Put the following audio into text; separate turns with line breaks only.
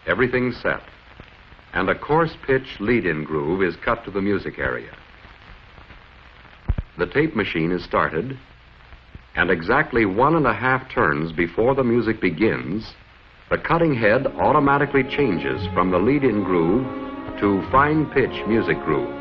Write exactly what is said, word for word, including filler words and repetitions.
Everything's set. And a coarse pitch lead-in groove is cut to the music area. The tape machine is started, and exactly one and a half turns before the music begins, the cutting head automatically changes from the lead-in groove to fine pitch music groove.